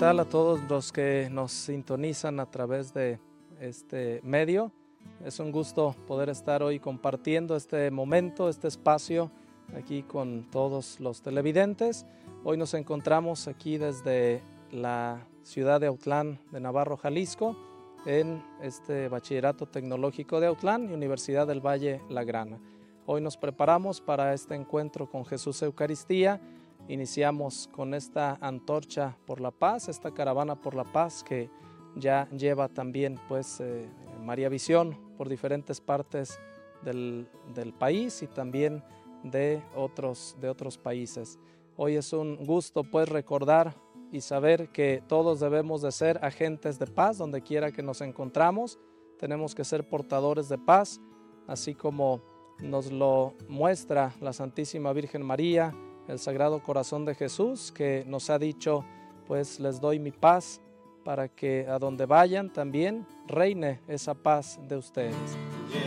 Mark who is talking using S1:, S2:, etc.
S1: tal a todos los que nos sintonizan a través de este medio? Es un gusto poder estar hoy compartiendo este momento, este espacio aquí con todos los televidentes. Hoy nos encontramos aquí desde la ciudad de Autlán de Navarro, Jalisco, en este Bachillerato Tecnológico de Autlán y Universidad del Valle La Grana. Hoy nos preparamos para este encuentro con Jesús Eucaristía. Iniciamos con esta antorcha por la paz, esta caravana por la paz que ya lleva también María Visión por diferentes partes del país y también de otros países. Hoy es un gusto recordar y saber que todos debemos de ser agentes de paz donde quiera que nos encontramos. Tenemos que ser portadores de paz, así como nos lo muestra la Santísima Virgen María, el Sagrado Corazón de Jesús, que nos ha dicho, les doy mi paz, para que a donde vayan también reine esa paz de ustedes.